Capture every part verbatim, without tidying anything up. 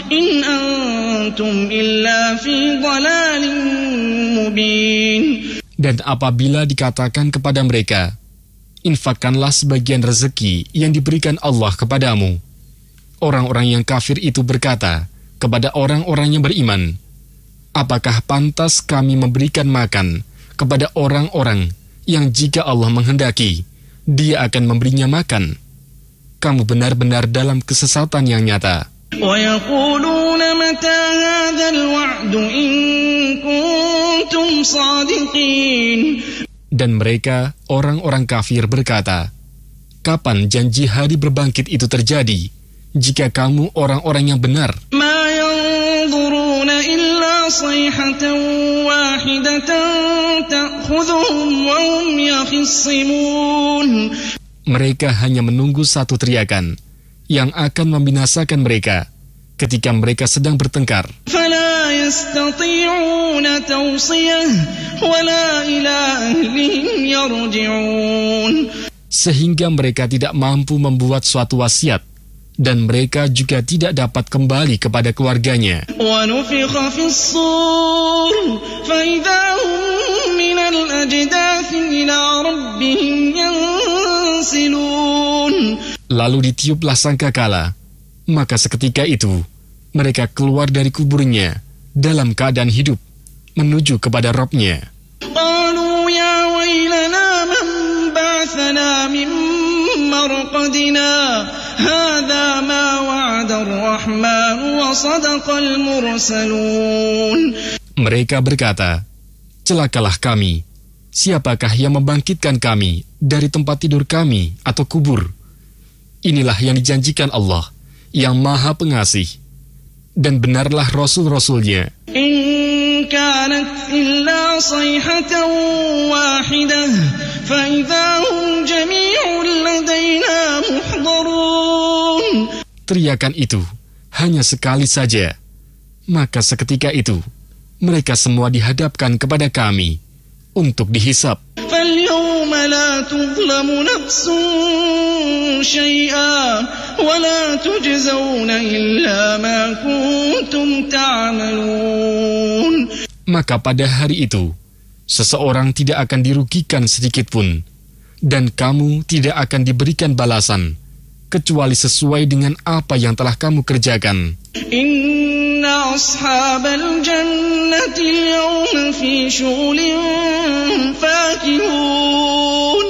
in antum illa fi dhalalin mubin. Dan apabila dikatakan kepada mereka, infakkanlah sebagian rezeki yang diberikan Allah kepadamu, orang-orang yang kafir itu berkata kepada orang-orang yang beriman, apakah pantas kami memberikan makan kepada orang-orang yang jika Allah menghendaki, Dia akan memberinya makan? Kamu benar-benar dalam kesesatan yang nyata. وَيَقُولُونَ مَتَى هَذَا الْوَعْدُ إِن كُنتُمْ صَادِقِينَ. Dan mereka, orang-orang kafir berkata, kapan janji hari berbangkit itu terjadi, jika kamu orang-orang yang benar? مَا يَنظُرُونَ إِلَّا صَيْحَةً وَاحِدَةً تَأْخُذُهُمْ وَهُمْ يَخِصِّمُونَ. Mereka hanya menunggu satu teriakan yang akan membinasakan mereka ketika mereka sedang bertengkar. فَلَا يَسْتَطِيعُونَ تَوْصِيَةً وَلَا إِلَىٰ أَهْلِهِمْ يَرْجِعُونَ. Sehingga mereka tidak mampu membuat suatu wasiat, dan mereka juga tidak dapat kembali kepada keluarganya. وَنُفِخَ فِي الصُّورِ فَإِذَا هُم مِّنَ الْأَجْدَاثِ إِلَىٰ رَبِّهِمْ يَنسِلُونَ. Lalu ditiuplah sangkakala, maka seketika itu mereka keluar dari kuburnya dalam keadaan hidup menuju kepada Rabb-nya. قَالُوا يَا وَيْلَنَا مَنْ بَعَثَنَا مِنْ مَرْقَدِنَا هَذَا مَا وَعَدَ الرَّحْمَنُ وَصَدَقَ الْمُرْسَلُونَ. Mereka berkata, celakalah kami, siapakah yang membangkitkan kami dari tempat tidur kami atau kubur? Inilah yang dijanjikan Allah, yang Maha Pengasih, dan benarlah Rasul-Rasulnya. إِن كَانَتْ إِلَّا صَيْحَةً وَاحِدَةً فَإِذَا هُمْ جَمِيعٌ لَدَيْنَا مُحْضَرُونَ. Teriakan itu hanya sekali saja, maka seketika itu mereka semua dihadapkan kepada kami untuk dihisap. فَالْيَوْمَ لَا تُظْلَمُ نَفْسٌ شَيْئًا وَلَا تُجْزَوْنَ إِلَّا مَا كُنتُمْ تَعْمَلُونَ. Maka pada hari itu, seseorang tidak akan dirugikan sedikitpun, dan kamu tidak akan diberikan balasan, kecuali sesuai dengan apa yang telah kamu kerjakan. Inna ashabal jannati al-yawma fi syughulin fakihun.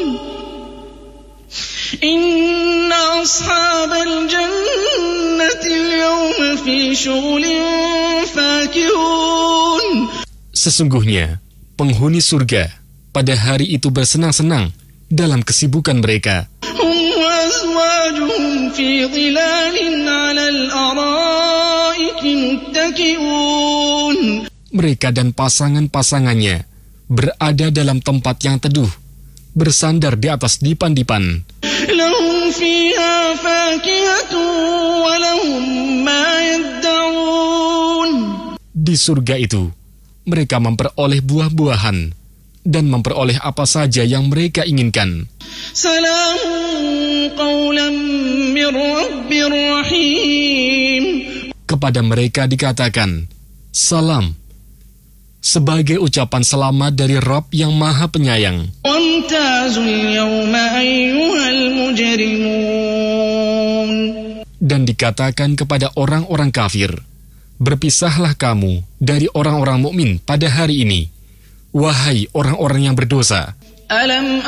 Inna ashabal jannati al-yawma fi syughulin fakihun. Sesungguhnya, penghuni surga pada hari itu bersenang-senang dalam kesibukan mereka. Hum wa azwajuhum fi dhilalin 'alal araiki muttaki'un. Mereka dan pasangan-pasangannya berada dalam tempat yang teduh, bersandar di atas dipan-dipan. Lahum fiha fakihatun wa lahum ma yadda'un. Di surga itu, mereka memperoleh buah-buahan dan memperoleh apa saja yang mereka inginkan. Salamun qawlan min rabbir rahim. Kepada mereka dikatakan, salam, sebagai ucapan selamat dari Rabb yang Maha Penyayang. Wamtazul yawma ayyuhal mujrimun. Dan dikatakan kepada orang-orang kafir, berpisahlah kamu dari orang-orang mukmin pada hari ini, wahai orang-orang yang berdosa. Alam